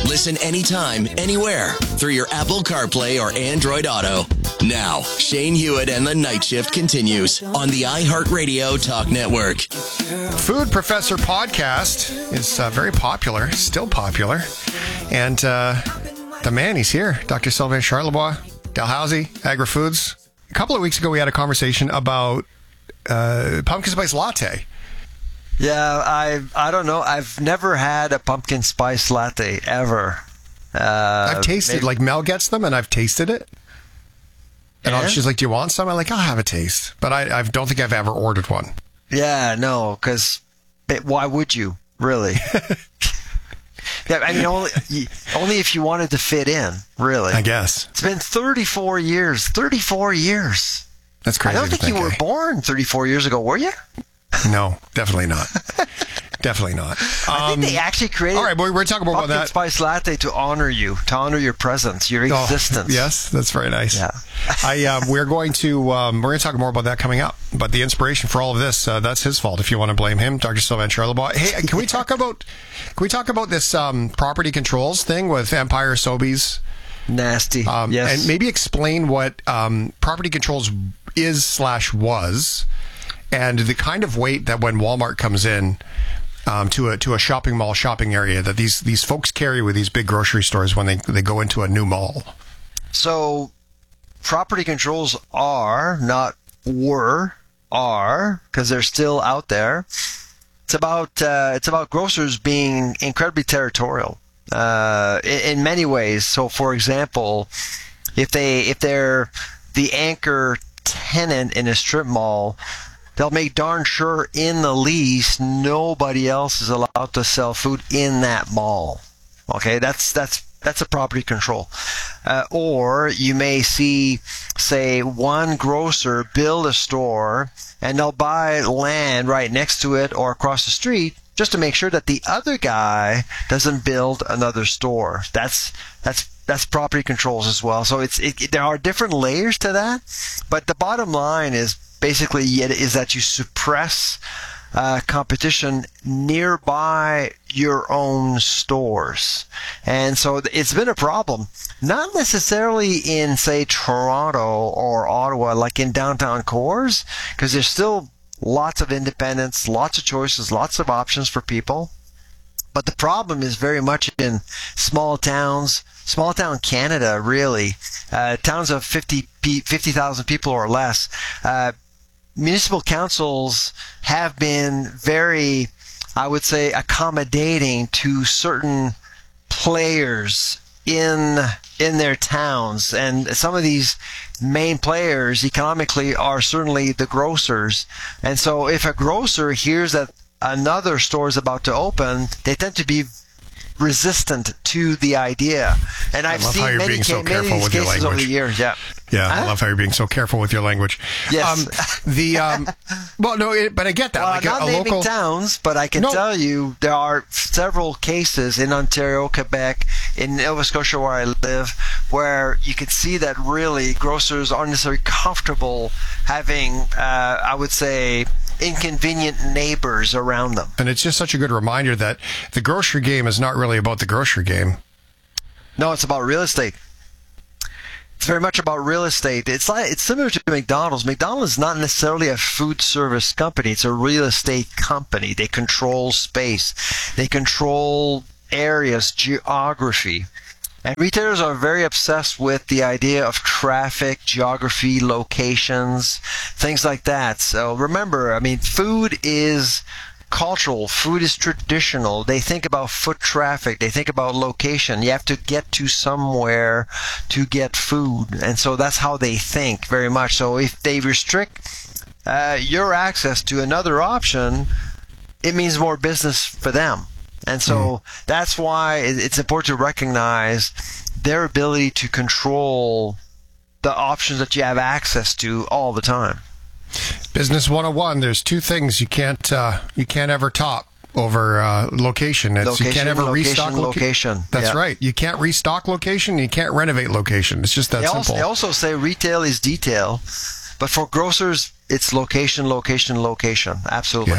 Listen anytime, anywhere through your Apple CarPlay or Android Auto. Now, Shane Hewitt and the Night Shift continues on the iHeartRadio Talk Network. Food Professor podcast is very popular, still popular. And the man, he's here, Dr. Sylvain Charlebois, Dalhousie, Agri-Foods. A couple of weeks ago, we had a conversation about pumpkin spice latte. Yeah, I don't know. I've never had a pumpkin spice latte ever. I've tasted, like Mel gets them, and I've tasted it. And she's like, do you want some? I'm like, I'll have a taste. But I don't think I've ever ordered one. Yeah, no, because why would you, really? Yeah, I mean, only if you wanted to fit in, really. I guess. It's been 34 years. 34 years. That's crazy. I don't think you were born 34 years ago, were you? No, definitely not. Definitely not. I think they actually created. All right, we're talking about pumpkin that. Spice latte to honor you, to honor your presence, your existence. Yes, that's very nice. Yeah. We're going to talk more about that coming up. But the inspiration for all of this, that's his fault. If you want to blame him, Dr. Sylvain Charlebois. Hey, can we talk about this property controls thing with Empire Sobeys? Nasty. Yes. And maybe explain what property controls is/was, and the kind of weight that when Walmart comes in to a shopping mall shopping area that these folks carry with these big grocery stores when they go into a new mall. So property controls are, not were, are, because they're still out there. It's about grocers being incredibly territorial in many ways. So, for example, if they're the anchor tenant in a strip mall, they'll make darn sure in the lease nobody else is allowed to sell food in that mall. Okay, that's a property control. Or you may see, say, one grocer build a store and they'll buy land right next to it or across the street just to make sure that the other guy doesn't build another store. That's property controls as well. So there are different layers to that, but the bottom line is basically is that you suppress competition nearby your own stores. And so it's been a problem, not necessarily in, say, Toronto or Ottawa, like in downtown cores, because there's still lots of independence, lots of choices, lots of options for people. But the problem is very much in small town Canada, really. Towns of 50,000 people or less. Municipal councils have been very, I would say, accommodating to certain players in their towns. And some of these main players economically are certainly the grocers. And so if a grocer hears that another store is about to open, they tend to be resistant to the idea. And I've seen many of these cases over the years. Yeah. Yeah, I love how you're being so careful with your language. Yes. Well, no, but I get that. Well, like not naming local towns, but I can tell you there are several cases in Ontario, Quebec, in Nova Scotia where I live, where you can see that really grocers aren't necessarily comfortable having, I would say, inconvenient neighbors around them. And it's just such a good reminder that the grocery game is not really about the grocery game. No, it's about real estate. It's very much about real estate. It's similar to McDonald's. McDonald's is not necessarily a food service company. It's a real estate company. They control space. They control areas, geography. And retailers are very obsessed with the idea of traffic, geography, locations, things like that. So remember, I mean, food is cultural. Food is traditional. They think about foot traffic. They think about location. You have to get to somewhere to get food. And so that's how they think very much. So if they restrict your access to another option, it means more business for them. And so that's why it's important to recognize their ability to control the options that you have access to all the time. Business 101, there's two things you can't ever top over location. You can't ever restock location. That's right. You can't restock location. You can't renovate location. It's just that simple. They also say retail is detail, but for grocers, it's location, location, location. Absolutely. Yeah.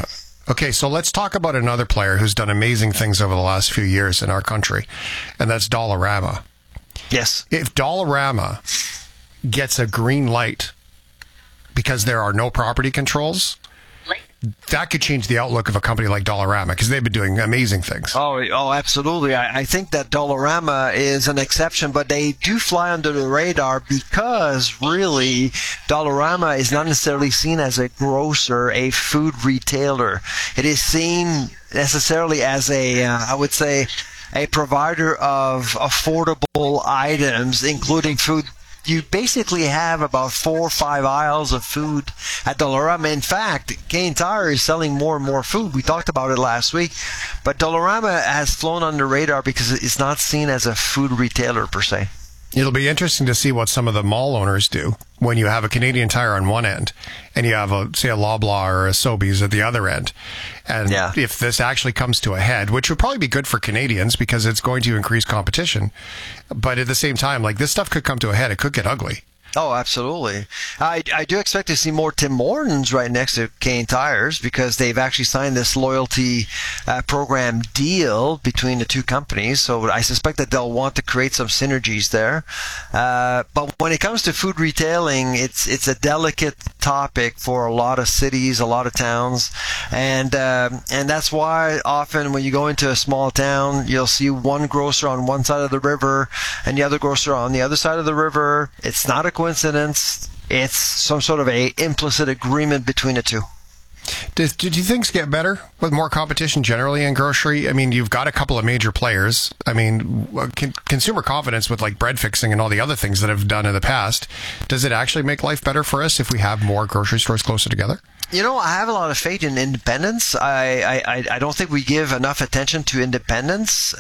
Okay, so let's talk about another player who's done amazing things over the last few years in our country, and that's Dollarama. Yes. If Dollarama gets a green light because there are no property controls, that could change the outlook of a company like Dollarama, because they've been doing amazing things. Oh, absolutely. I think that Dollarama is an exception, but they do fly under the radar because really Dollarama is not necessarily seen as a grocer, a food retailer. It is seen necessarily as I would say, a provider of affordable items, including food. You basically have about 4 or 5 aisles of food at Dollarama. In fact, Canadian Tire is selling more and more food. We talked about it last week. But Dollarama has flown under the radar because it's not seen as a food retailer per se. It'll be interesting to see what some of the mall owners do when you have a Canadian Tire on one end and you have, a Loblaw or a Sobeys at the other end. And if this actually comes to a head, which would probably be good for Canadians because it's going to increase competition. But at the same time, like, this stuff could come to a head. It could get ugly. Oh, absolutely. I do expect to see more Tim Hortons right next to Canadian Tires because they've actually signed this loyalty program deal between the two companies. So I suspect that they'll want to create some synergies there. But when it comes to food retailing, it's a delicate topic for a lot of cities, a lot of towns. And that's why often when you go into a small town, you'll see one grocer on one side of the river and the other grocer on the other side of the river. It's not a coincidence. It's some sort of a implicit agreement between the two. Do you think things get better with more competition generally in grocery? I mean, you've got a couple of major players. I mean, consumer confidence with like bread fixing and all the other things that have done in the past. Does it actually make life better for us if we have more grocery stores closer together? You know, I have a lot of faith in independence. I don't think we give enough attention to independence.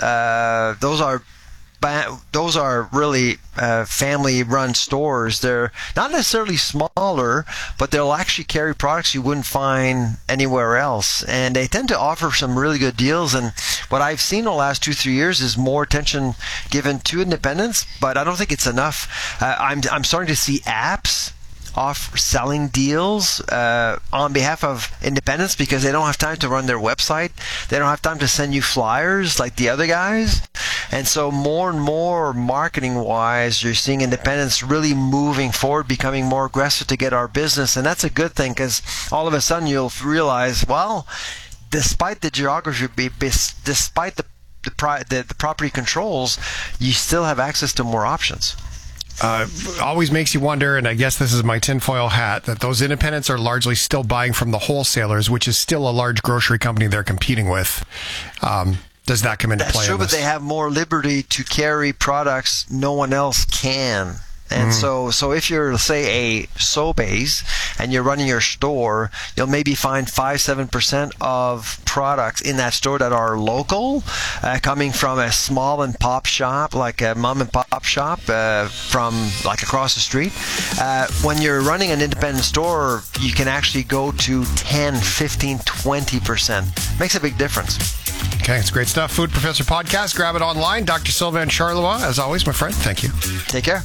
Those are really family-run stores. They're not necessarily smaller, but they'll actually carry products you wouldn't find anywhere else. And they tend to offer some really good deals. And what I've seen in the last 2-3 years is more attention given to independence, but I don't think it's enough. I'm starting to see apps selling deals on behalf of independents because they don't have time to run their website. They don't have time to send you flyers like the other guys. And so more and more marketing-wise, you're seeing independents really moving forward, becoming more aggressive to get our business. And that's a good thing because all of a sudden you'll realize, well, despite the geography, despite the property controls, you still have access to more options. Always makes you wonder, and I guess this is my tinfoil hat, that those independents are largely still buying from the wholesalers, which is still a large grocery company they're competing with. Does that come into play? That's true, but they have more liberty to carry products no one else can. And so if you're, say, a Sobeys and you're running your store, you'll maybe find 5-7% of products in that store that are local, coming from a small and pop shop, like a mom and pop shop from like across the street. When you're running an independent store, you can actually go to 10, 15, 20%. Makes a big difference. Okay, it's great stuff. Food Professor Podcast. Grab it online. Dr. Sylvain Charlevoix, as always, my friend. Thank you. Take care.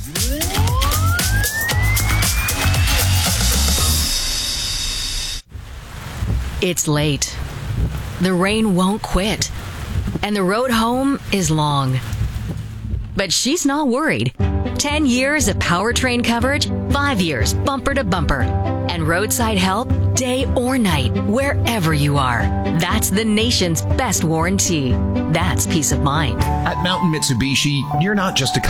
It's late. The rain won't quit. And the road home is long. But she's not worried. 10 years of powertrain coverage, 5 years bumper to bumper. And roadside help day or night, wherever you are. That's the nation's best warranty. That's peace of mind. At Mountain Mitsubishi, you're not just a